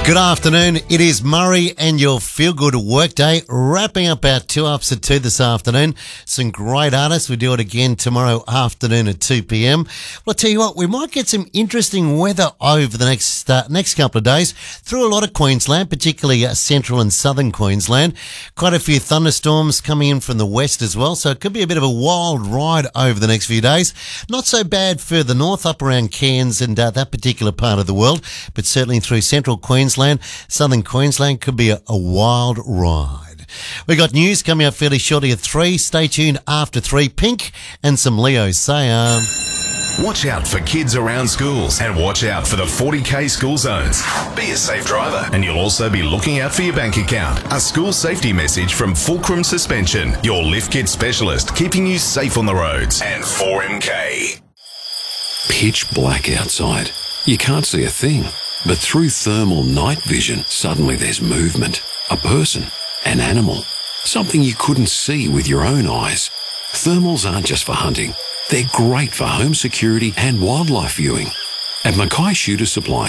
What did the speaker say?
Good afternoon. It is Murray and your Feel Good Workday, wrapping up our 2 Ups at 2 this afternoon. Some great artists. We do it again tomorrow afternoon at 2 p.m. Well, I'll tell you what, we might get some interesting weather over the next couple of days through a lot of Queensland, particularly central and southern Queensland. Quite a few thunderstorms coming in from the west as well, so it could be a bit of a wild ride over the next few days. Not so bad further north, up around Cairns and that particular part of the world, but certainly through central Queensland, southern Queensland could be a wild ride. We got news coming up fairly shortly at 3. Stay tuned after 3. Pink and some Leo Sayer. Watch out for kids around schools and watch out for the 40k school zones. Be a safe driver and you'll also be looking out for your bank account. A school safety message from Fulcrum Suspension, your lift kit specialist, keeping you safe on the roads. And 4MK. Pitch black outside. You can't see a thing. But through thermal night vision, suddenly there's movement. A person, an animal, something you couldn't see with your own eyes. Thermals aren't just for hunting. They're great for home security and wildlife viewing. At Mackay Shooter Supply,